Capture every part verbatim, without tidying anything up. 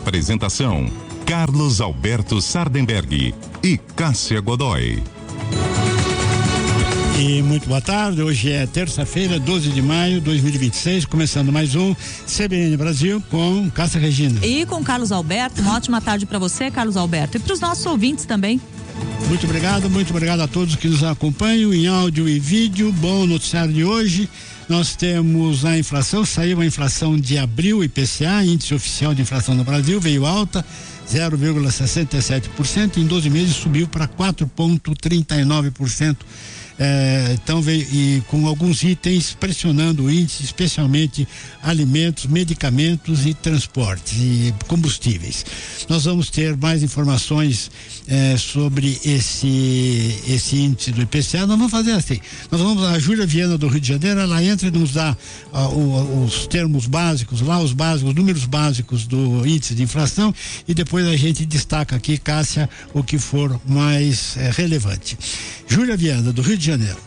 Apresentação: Carlos Alberto Sardenberg e Cássia Godoy. E muito boa tarde, hoje é terça-feira, doze de maio de dois mil e vinte e seis, começando mais um C B N Brasil com Cássia Regina. E com Carlos Alberto, uma ótima tarde para você, Carlos Alberto, e para os nossos ouvintes também. Muito obrigado, muito obrigado a todos que nos acompanham em áudio e vídeo. Bom noticiário de hoje, nós temos a inflação, saiu a inflação de abril, I P C A, índice oficial de inflação no Brasil, veio alta, zero vírgula sessenta e sete por cento, em doze meses subiu para quatro vírgula trinta e nove por cento. É, então veio e com alguns itens pressionando o índice, especialmente alimentos, medicamentos e transportes e combustíveis. Nós vamos ter mais informações é, sobre esse esse índice do I P C A. Nós vamos fazer assim, nós vamos, a Júlia Viana do Rio de Janeiro, ela entra e nos dá uh, o, os termos básicos lá, os básicos, os números básicos do índice de inflação, e depois a gente destaca aqui, Cássia, o que for mais é, relevante. Júlia Viana do Rio de Janeiro.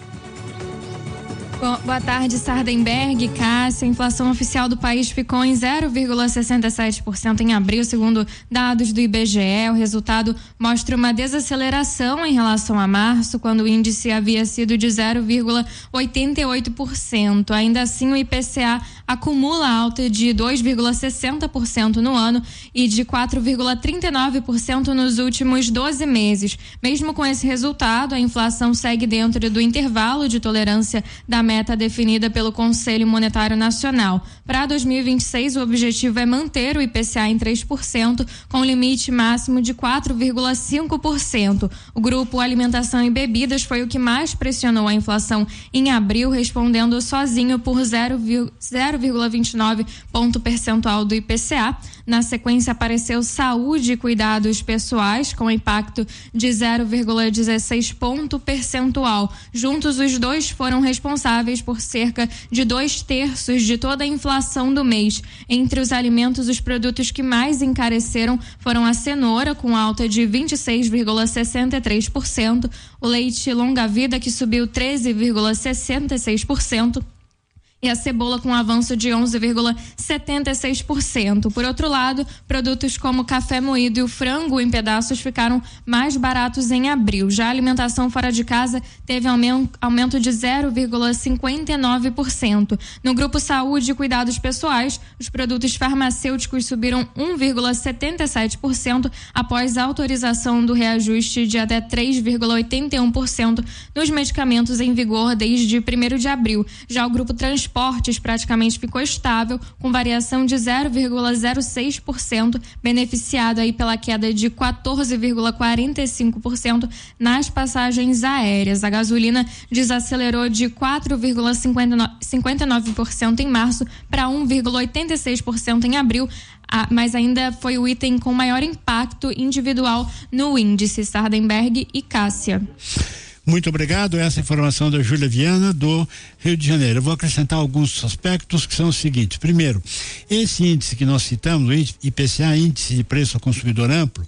Bom, boa tarde, Sardenberg, Cássia. A inflação oficial do país ficou em zero vírgula sessenta e sete por cento em abril, segundo dados do I B G E. O resultado mostra uma desaceleração em relação a março, quando o índice havia sido de zero vírgula oitenta e oito por cento. Ainda assim, o I P C A acumula alta de dois vírgula sessenta por cento no ano e de quatro vírgula trinta e nove por cento nos últimos doze meses. Mesmo com esse resultado, a inflação segue dentro do intervalo de tolerância da meta definida pelo Conselho Monetário Nacional. Para dois mil e vinte e seis, o objetivo é manter o I P C A em três por cento, com limite máximo de quatro vírgula cinco por cento. O grupo Alimentação e Bebidas foi o que mais pressionou a inflação em abril, respondendo sozinho por zero vírgula vinte e nove ponto percentual do I P C A. Na sequência, apareceu saúde e cuidados pessoais, com impacto de zero vírgula dezesseis ponto percentual. Juntos, os dois foram responsáveis por cerca de dois terços de toda a inflação do mês. Entre os alimentos, os produtos que mais encareceram foram a cenoura, com alta de vinte e seis vírgula sessenta e três por cento, o leite longa-vida, que subiu treze vírgula sessenta e seis por cento, e a cebola com avanço de onze vírgula setenta e seis por cento. Por outro lado, produtos como café moído e o frango em pedaços ficaram mais baratos em abril. Já a alimentação fora de casa teve aumento de zero vírgula cinquenta e nove por cento. No grupo saúde e cuidados pessoais, os produtos farmacêuticos subiram um vírgula setenta e sete por cento após a autorização do reajuste de até três vírgula oitenta e um por cento nos medicamentos em vigor desde primeiro de abril. Já o grupo transporte Transportes praticamente ficou estável, com variação de zero vírgula zero seis por cento, beneficiado aí pela queda de quatorze vírgula quarenta e cinco por cento nas passagens aéreas. A gasolina desacelerou de quatro vírgula cinquenta e nove por cento em março para um vírgula oitenta e seis por cento em abril, mas ainda foi o item com maior impacto individual no índice. Sardenberg e Cássia. Muito obrigado, essa informação da Júlia Viana do Rio de Janeiro. Eu vou acrescentar alguns aspectos que são os seguintes. Primeiro, esse índice que nós citamos, o I P C A, Índice de Preço ao Consumidor Amplo,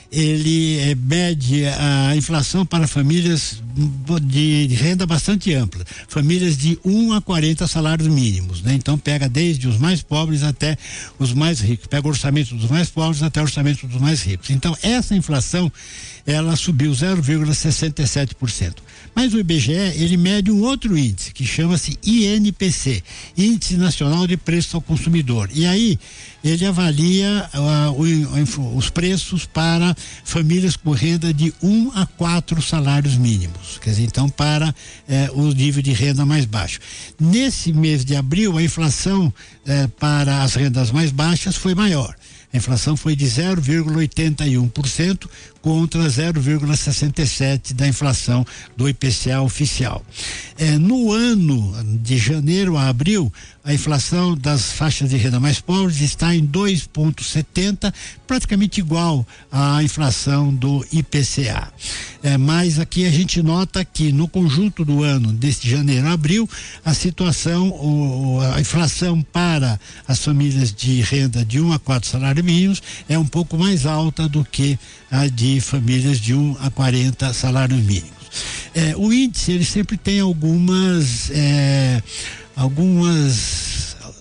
ele é, mede a inflação para famílias de, de renda bastante ampla, famílias de um a quarenta salários mínimos, né? Então pega desde os mais pobres até os mais ricos, pega o orçamento dos mais pobres até o orçamento dos mais ricos. Então essa inflação, ela subiu zero vírgula sessenta e sete por cento. Mas o I B G E, ele mede um outro índice que chama-se I N P C, Índice Nacional de Preço ao Consumidor. E aí ele avalia uh, o, os preços para famílias com renda de um a quatro salários mínimos, quer dizer, então para eh, o nível de renda mais baixo. Nesse mês de abril, a inflação eh, para as rendas mais baixas foi maior. A inflação foi de zero vírgula oitenta e um por cento contra zero vírgula sessenta e sete por cento da inflação do I P C A oficial. É, no ano de janeiro a abril, a inflação das faixas de renda mais pobres está em dois vírgula setenta, praticamente igual à inflação do I P C A. É, mas aqui a gente nota que no conjunto do ano, deste janeiro a abril, a situação, o, a inflação para as famílias de renda de um a quatro salários mínimos é um pouco mais alta do que a de famílias de um a quarenta salários mínimos. É, o índice, ele sempre tem algumas é, algumas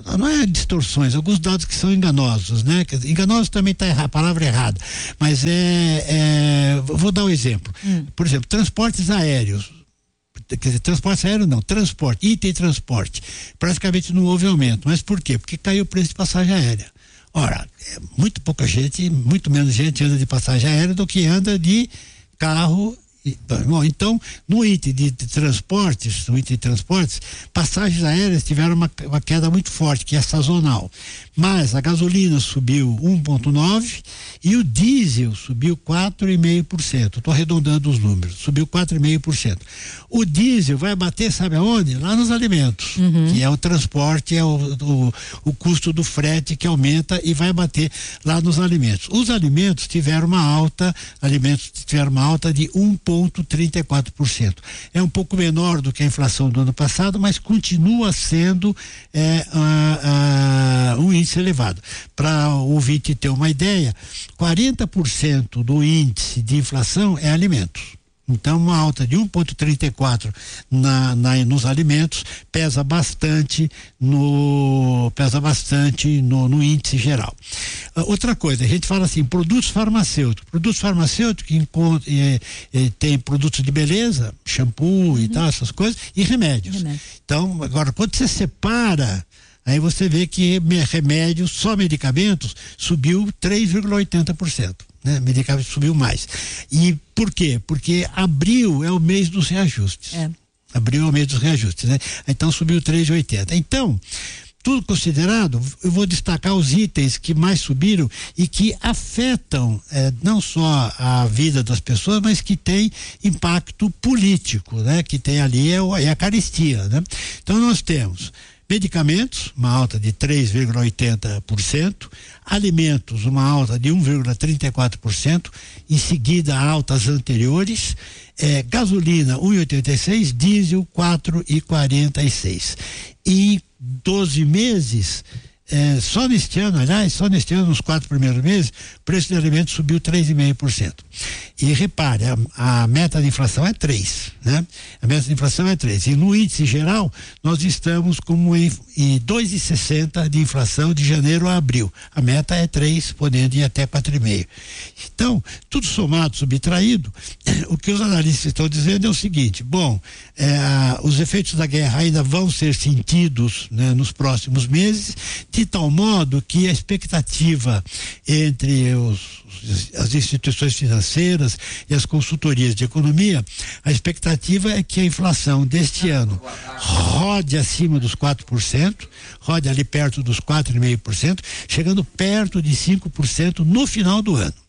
não é distorções, alguns dados que são enganosos, né? Enganosos também está errado, a palavra errada, mas é, é vou dar um exemplo. Hum. Por exemplo, transportes aéreos. Quer dizer, transporte aéreo não, transporte, item transporte. Praticamente não houve aumento. Mas por quê? Porque caiu o preço de passagem aérea. Ora, é muito pouca gente, muito menos gente anda de passagem aérea do que anda de carro. Bom, então, no item de, de transportes, no item de transportes, passagens aéreas tiveram uma, uma queda muito forte, que é sazonal. Mas a gasolina subiu um vírgula nove por cento e o diesel subiu quatro vírgula cinco por cento. Estou arredondando os números, subiu quatro vírgula cinco por cento. O diesel vai bater, sabe aonde? Lá nos alimentos, uhum. que é o transporte, é o, o, o custo do frete que aumenta e vai bater lá nos alimentos. Os alimentos tiveram uma alta, alimentos tiveram uma alta de um vírgula trinta e quatro por cento. É um pouco menor do que a inflação do ano passado, mas continua sendo é, a, a, um índice elevado. Para o ouvinte ter uma ideia, quarenta por cento do índice de inflação é alimentos. Então, uma alta de um vírgula trinta e quatro na, na, nos alimentos pesa bastante no pesa bastante no, no índice geral. Uh, outra coisa, a gente fala assim, produtos farmacêuticos. Produtos farmacêuticos encontra, é, é, tem produtos de beleza, shampoo uhum. e tal, essas coisas, e remédios. Remédio. Então, agora, quando você separa, aí você vê que remédios, só medicamentos, subiu três vírgula oitenta por cento. Né? Medicamento subiu mais. E por quê? Porque abril é o mês dos reajustes. É. Abril é o mês dos reajustes, né? Então subiu três vírgula oitenta. Então, tudo considerado, eu vou destacar os itens que mais subiram e que afetam eh, não só a vida das pessoas, mas que tem impacto político, né? Que tem ali é, o, é a carestia, né? Então nós temos medicamentos, uma alta de três vírgula oitenta por cento, alimentos, uma alta de um vírgula trinta e quatro por cento, em seguida altas anteriores, eh, gasolina um vírgula oitenta e seis por cento, diesel quatro vírgula quarenta e seis por cento. Em doze meses, eh, só neste ano, aliás, só neste ano, nos quatro primeiros meses, o preço de alimentos subiu três vírgula cinco por cento. E repare, a, a meta de inflação é três, né? A meta de inflação é três. E no índice geral, nós estamos como em, em dois vírgula sessenta por cento de inflação de janeiro a abril. A meta é três, podendo ir até quatro vírgula cinco por cento. Então, tudo somado, subtraído, o que os analistas estão dizendo é o seguinte: bom, é, os efeitos da guerra ainda vão ser sentidos, né, nos próximos meses, de tal modo que a expectativa entre os, as instituições financeiras e as consultorias de economia, a expectativa é que a inflação deste ano rode acima dos quatro por cento, rode ali perto dos quatro vírgula cinco por cento, chegando perto de cinco por cento no final do ano.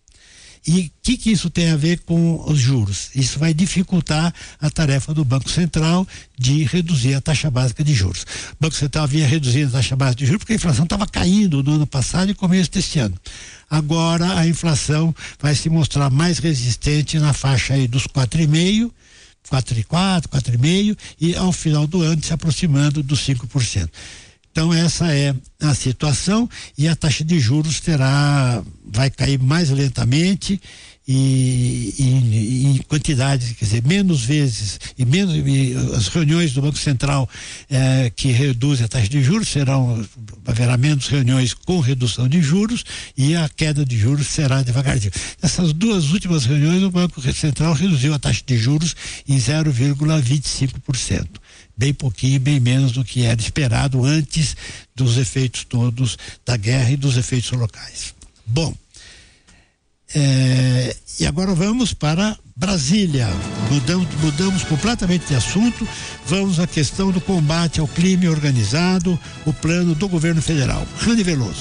E o que, que isso tem a ver com os juros? Isso vai dificultar a tarefa do Banco Central de reduzir a taxa básica de juros. O Banco Central vinha reduzindo a taxa básica de juros porque a inflação estava caindo no ano passado e começo deste ano. Agora a inflação vai se mostrar mais resistente na faixa aí dos quatro vírgula cinco por cento, quatro vírgula quatro por cento, quatro vírgula cinco por cento e ao final do ano se aproximando dos cinco por cento. Então essa é a situação e a taxa de juros terá, vai cair mais lentamente e, e, e em quantidades, quer dizer, menos vezes e menos e as reuniões do Banco Central eh, que reduzem a taxa de juros serão, haverá menos reuniões com redução de juros e a queda de juros será devagarzinho. Essas duas últimas reuniões o Banco Central reduziu a taxa de juros em zero vírgula vinte e cinco por cento. Bem pouquinho, bem menos do que era esperado antes dos efeitos todos da guerra e dos efeitos locais. Bom, é, e agora vamos para Brasília. Mudamos, mudamos completamente de assunto. Vamos à questão do combate ao crime organizado, o plano do governo federal. Rani Veloso.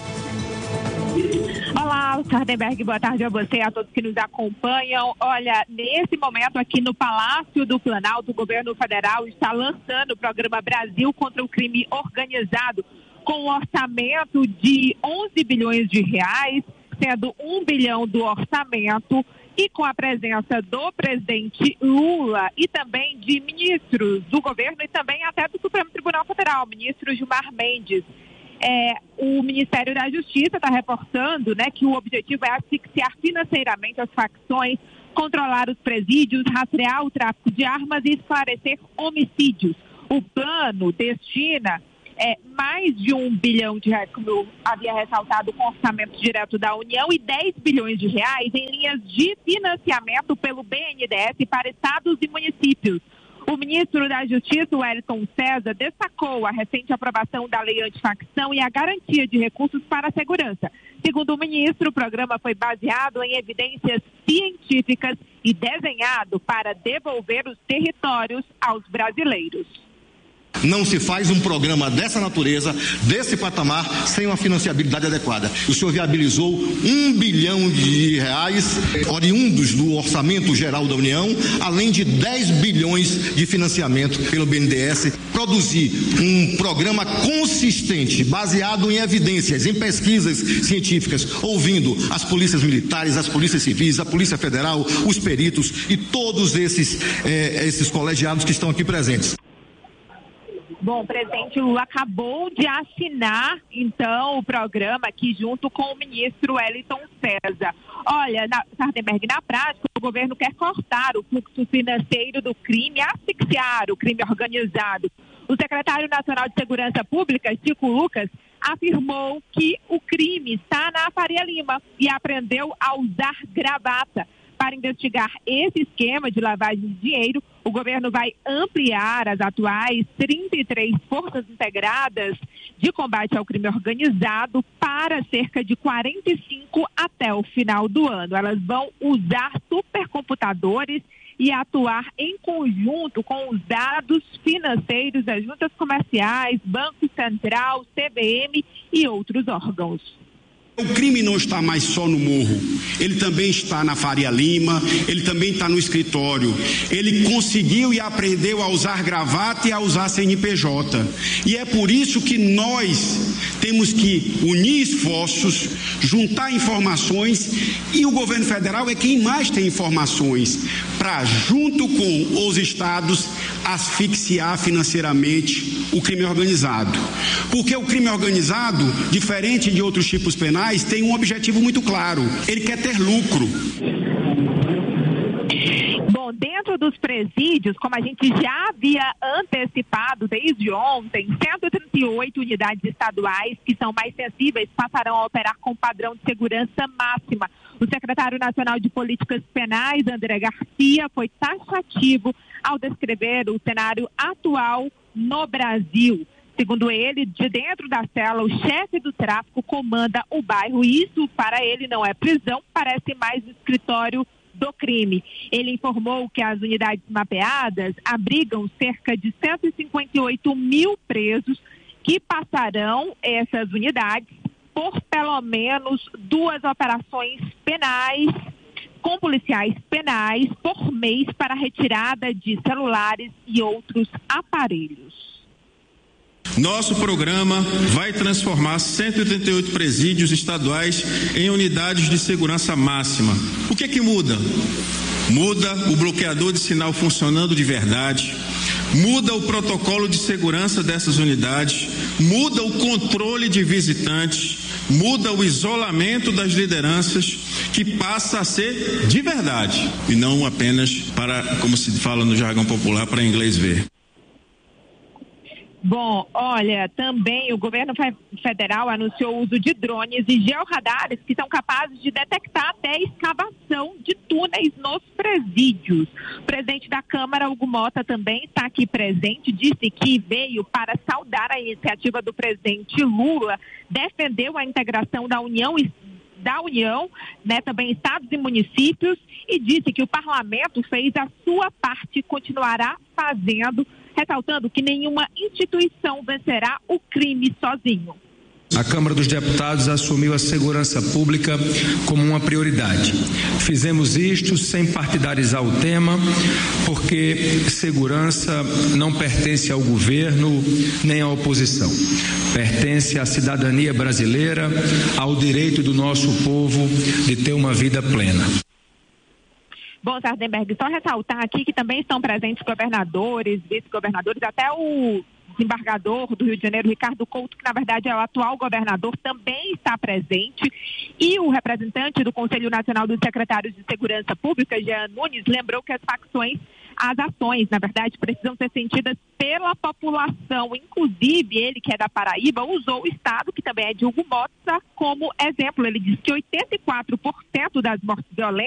Olá, Sardenberg, boa tarde a você e a todos que nos acompanham. Olha, nesse momento aqui no Palácio do Planalto, o governo federal está lançando o programa Brasil contra o Crime Organizado, com um orçamento de onze bilhões de reais, sendo um bilhão do orçamento e com a presença do presidente Lula e também de ministros do governo e também até do Supremo Tribunal Federal, ministro Gilmar Mendes. É, o Ministério da Justiça está reforçando, né, que o objetivo é asfixiar financeiramente as facções, controlar os presídios, rastrear o tráfico de armas e esclarecer homicídios. O plano destina é, mais de um bilhão de reais, como eu havia ressaltado, com orçamento direto da União, e dez bilhões de reais em linhas de financiamento pelo B N D E S para estados e municípios. O ministro da Justiça, Wellington César, destacou a recente aprovação da lei antifacção e a garantia de recursos para a segurança. Segundo o ministro, o programa foi baseado em evidências científicas e desenhado para devolver os territórios aos brasileiros. Não se faz um programa dessa natureza, desse patamar, sem uma financiabilidade adequada. O senhor viabilizou um bilhão de reais oriundos do Orçamento Geral da União, além de dez bilhões de financiamento pelo B N D E S. Produzir um programa consistente, baseado em evidências, em pesquisas científicas, ouvindo as polícias militares, as polícias civis, a Polícia Federal, os peritos e todos esses, eh, esses colegiados que estão aqui presentes. Bom, o presidente Lula acabou de assinar, então, o programa aqui junto com o ministro Wellington César. Olha, na, Sardenberg, na prática, o governo quer cortar o fluxo financeiro do crime, asfixiar o crime organizado. O secretário nacional de Segurança Pública, Chico Lucas, afirmou que o crime está na Faria Lima e aprendeu a usar gravata. Para investigar esse esquema de lavagem de dinheiro, o governo vai ampliar as atuais trinta e três forças integradas de combate ao crime organizado para cerca de quarenta e cinco até o final do ano. Elas vão usar supercomputadores e atuar em conjunto com os dados financeiros das juntas comerciais, Banco Central, C B M e outros órgãos. O crime não está mais só no morro, ele também está na Faria Lima, ele também está no escritório. Ele conseguiu e aprendeu a usar gravata e a usar C N P J. E é por isso que nós temos que unir esforços, juntar informações, e o governo federal é quem mais tem informações, para, junto com os estados, asfixiar financeiramente o crime organizado. Porque o crime organizado, diferente de outros tipos penais, tem um objetivo muito claro: ele quer ter lucro. Bom, dentro dos presídios, como a gente já havia antecipado desde ontem, cento e trinta e oito unidades estaduais que são mais sensíveis passarão a operar com padrão de segurança máxima. O secretário nacional de Políticas Penais, André Garcia, foi taxativo ao descrever o cenário atual no Brasil. Segundo ele, de dentro da cela, o chefe do tráfico comanda o bairro. E isso, para ele, não é prisão, parece mais escritório do crime. Ele informou que as unidades mapeadas abrigam cerca de cento e cinquenta e oito mil presos que passarão essas unidades por pelo menos duas operações penais com policiais penais por mês para retirada de celulares e outros aparelhos. Nosso programa vai transformar cento e oitenta e oito presídios estaduais em unidades de segurança máxima. O que é que muda? Muda o bloqueador de sinal funcionando de verdade, muda o protocolo de segurança dessas unidades, muda o controle de visitantes, muda o isolamento das lideranças, que passa a ser de verdade e não apenas para, como se fala no jargão popular, para inglês ver. Bom, olha, também o governo federal anunciou o uso de drones e georradares que são capazes de detectar até a escavação de túneis nos presídios. O presidente da Câmara, Hugo Mota, também está aqui presente, disse que veio para saudar a iniciativa do presidente Lula, defendeu a integração da União e da União, né, também estados e municípios, e disse que o parlamento fez a sua parte e continuará fazendo, ressaltando que nenhuma instituição vencerá o crime sozinho. A Câmara dos Deputados assumiu a segurança pública como uma prioridade. Fizemos isto sem partidarizar o tema, porque segurança não pertence ao governo nem à oposição. Pertence à cidadania brasileira, ao direito do nosso povo de ter uma vida plena. Bom, Sardenberg, só ressaltar aqui que também estão presentes governadores, vice-governadores, até o desembargador do Rio de Janeiro, Ricardo Couto, que na verdade é o atual governador, também está presente. E o representante do Conselho Nacional dos Secretários de Segurança Pública, Jean Nunes, lembrou que as facções as ações, na verdade, precisam ser sentidas pela população. Inclusive, ele, que é da Paraíba, usou o estado, que também é de Hugo Mota, como exemplo. Ele disse que oitenta e quatro por cento das mortes violentas